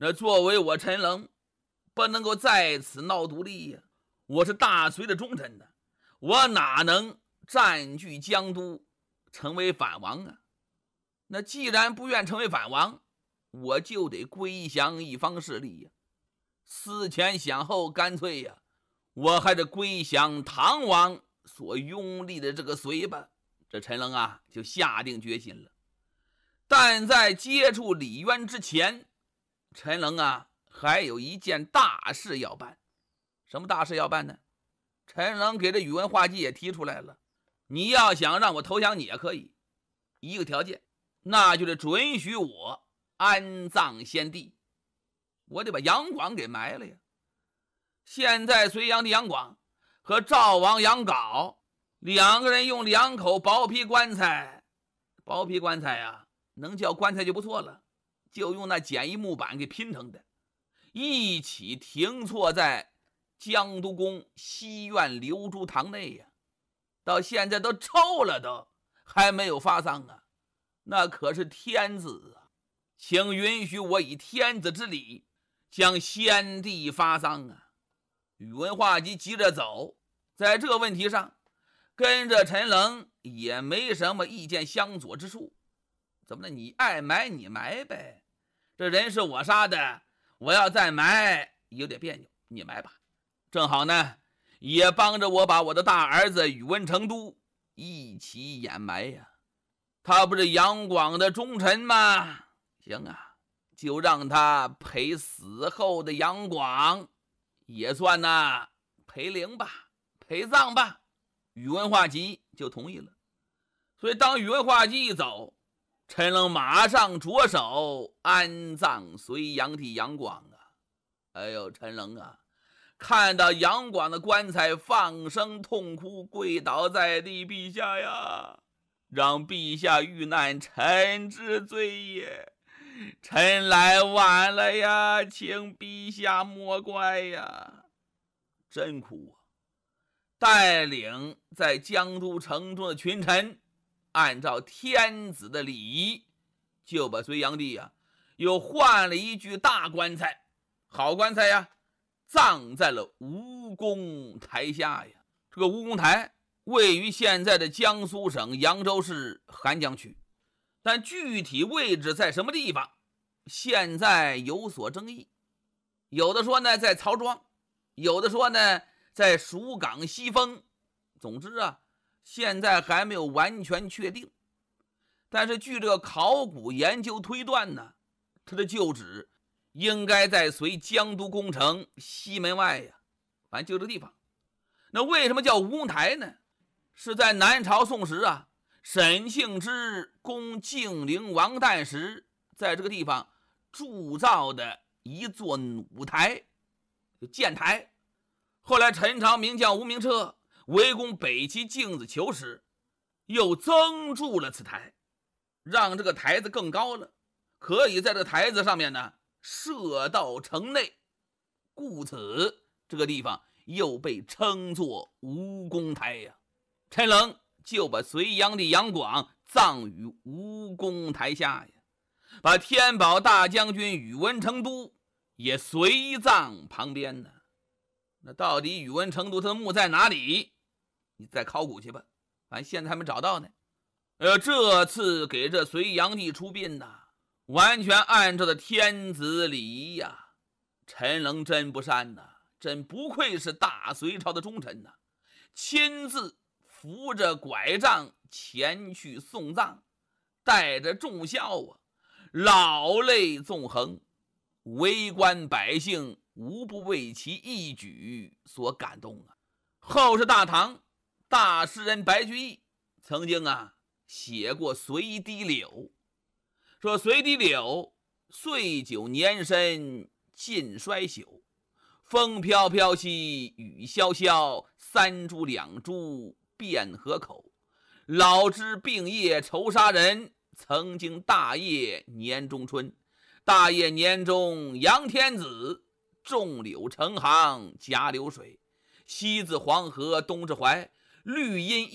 那作为我陈冷，不能够在此闹独立呀。我是大隋的忠臣呢，我哪能占据江都，成为反王啊？那既然不愿成为反王，我就得归降一方势力呀。思前想后，干脆呀，我还是归降唐王所拥立的这个隋吧。这陈冷啊，就下定决心了。但在接触李渊之前，陈冷啊，还有一件大事要办。什么大事要办呢？陈冷给这宇文化及也提出来了，你要想让我投降你也可以，一个条件，那就是准许我安葬先帝。我得把杨广给埋了呀。现在隋炀帝杨广和赵王杨镐两个人用2口薄皮棺材，薄皮棺材啊，能叫棺材就不错了，就用那简易木板给拼成的，一起停错在江都宫西院留珠堂内呀。到现在都臭了，都还没有发丧啊，那可是天子啊，请允许我以天子之礼将先帝发丧啊。宇文化及急着走，在这个问题上跟着陈冷也没什么意见相左之处。怎么的？你爱埋你埋呗，这人是我杀的，我要再埋有点别扭，你埋吧。正好呢，也帮着我把我的大儿子宇文成都一起掩埋呀。他不是杨广的忠臣吗？行啊，就让他陪死后的杨广，也算呐陪灵吧，陪葬吧。宇文化及就同意了。所以当宇文化及一走，陈冷马上着手安葬隋炀帝杨广啊。哎呦，陈冷啊，看到杨广的棺材，放声痛哭，跪倒在地，陛下呀，让陛下遇难，臣之罪也，臣来晚了呀，请陛下莫怪呀。真哭啊！带领在江都城中的群臣，按照天子的礼仪，就把隋炀帝啊又换了一具大棺材，好棺材呀，葬在了吴公台下呀。这个吴公台位于现在的江苏省扬州市邗江区，但具体位置在什么地方，现在有所争议。有的说呢在曹庄，有的说呢在蜀港西峰。总之啊，现在还没有完全确定。但是据这个考古研究推断呢，它的旧址应该在隋江都宫城西门外呀，反正就这地方。那为什么叫吴公台呢？是在南朝宋时啊，沈庆之攻晋陵王旦时，在这个地方铸造的一座弩台，就箭台。后来陈朝名将吴明彻围攻北齐镜子囚时，又增筑了此台，让这个台子更高了，可以在这台子上面呢射到城内，故此这个地方又被称作吴公台呀。陈冷就把隋炀帝杨广葬于吴公台下呀，把天宝大将军宇文成都也随葬旁边呢。那到底宇文成都他的墓在哪里？你再考古去吧，反正现在还没找到呢。这次给这隋炀帝出殡呐，完全按照的天子礼仪呀。陈冷真不善呐，真不愧是大隋朝的忠臣呐，亲自扶着拐杖前去送葬，带着重孝啊，老泪纵横，围观百姓无不为其一举所感动啊。后世大唐大诗人白居易曾经啊写过随堤柳，说随堤柳岁久年深尽衰朽，风飘飘兮雨潇潇，三株两株变河口，老枝病叶愁杀人，曾经大业年中春，大业年中杨天子，种柳成行夹流水，西自黄河东至淮，绿荫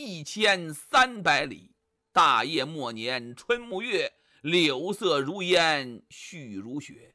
1300里，大业末年春沐月，柳色如烟絮如雪，